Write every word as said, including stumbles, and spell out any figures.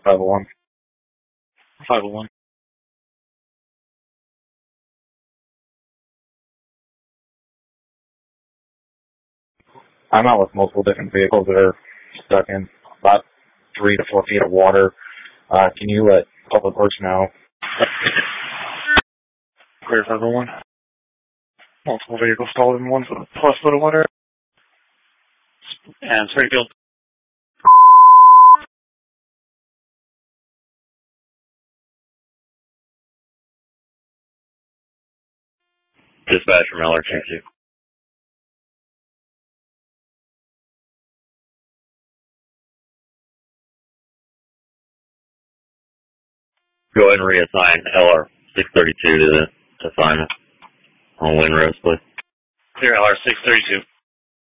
five oh one. five oh one. I'm out with multiple different vehicles that are stuck in about three to four feet of water. Uh, can you let Public Works know? Clear five oh one. Multiple vehicles stalled in one foot plus foot of water. And Springfield. Dispatch from L R two two. Go ahead and reassign L R six thirty-two to the assignment on Windrose, please. Clear L R six thirty-two.